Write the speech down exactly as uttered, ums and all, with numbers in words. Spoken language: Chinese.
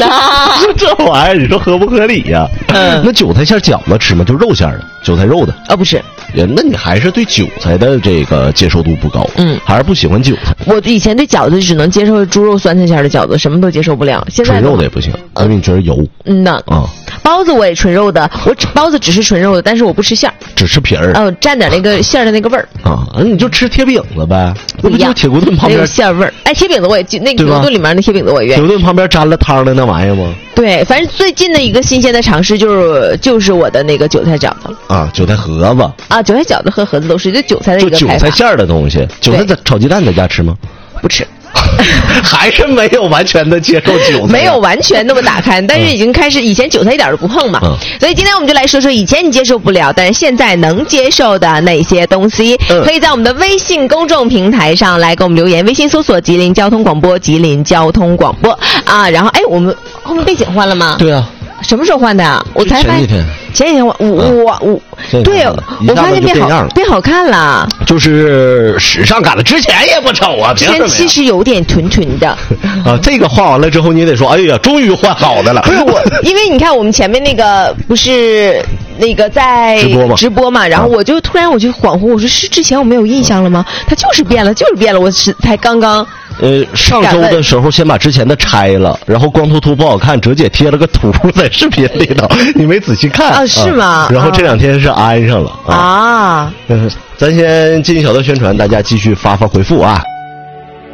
呢。 这玩意儿你说合不合理呀、啊？嗯，那韭菜馅饺子吃吗？就肉馅的，韭菜肉的。 啊，不是。 那你还是对韭菜的这个接受度不高，嗯，还是不喜欢韭菜。 我以前对饺子只能接受猪肉酸菜馅的饺子，什么都接受不了。现在纯肉的也不行，因为你觉得油。 嗯呐，啊、嗯，包子我也纯肉的，我包子只是纯肉的，但是我不吃馅儿， 只吃皮儿。 哦、呃，蘸点那个馅儿的那个味儿。 啊，你就吃铁饼子呗，那不就铁锅炖旁边有馅味儿？哎，铁饼子我也那个铁锅炖里面的铁饼子我也愿意。 铁锅炖旁边沾了汤的那玩意儿吗？ 对，反正最近的一个新鲜的尝试就是就是我的那个韭菜饺子了。 啊，韭菜盒子。啊， 韭菜饺子和盒子都是就韭菜的一个就韭菜馅儿的东西。韭菜的炒鸡蛋在家吃吗？ 不吃。 还是没有完全的接受韭菜， 没有完全那么打开，但是已经开始，以前韭菜一点都不碰嘛、嗯，所以今天我们就来说说以前你接受不了，但是现在能接受的哪些东西，嗯、可以在我们的微信公众平台上来给我们留言，微信搜索吉林交通广播，吉林交通广播啊，然后哎，我们后面背景换了吗？ 对啊。 什么时候换的啊？我才发现前几天， 前几天我我、嗯、我我，对，我发现变好变好看了， 就是时尚感了。之前也不丑啊， 之前其实有点臀臀的啊。这个画完了之后，你也得说，哎呀，终于换好的了。 不是我，因为你看我们前面那个不是那个在直播嘛， 直播嘛，然后我就突然我就恍惚，我说是之前我没有印象了吗？它就是变了，就是变了，我是才刚刚。 呃，上周的时候先把之前的拆了，然后光秃秃不好看，哲姐贴了个图在视频里头，你没仔细看啊？是吗？ 啊、然后这两天是安上了啊。 啊，咱先进一小段宣传，大家继续发发回复啊。